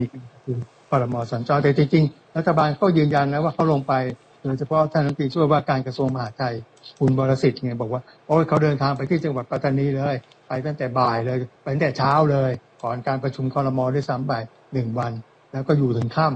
คือครม.สัญจรแต่จริงๆรัฐบาลก็ยืนยันนะว่าเขาลงไปโดยเฉพาะท่านรัฐมนตรีช่วยว่าการกระทรวงมหาดไทยคุณวรสิทธิ์เนี่ยบอกว่าโอ้ยเขาเดินทางไปที่จังหวัดปัตตานีเลยไปตั้งแต่บ่ายเลยไปตั้งแต่เช้าเลยก่อนการประชุมครม.ด้วยซ้ำไป1 วันแล้วก็อยู่ถึงค่ำ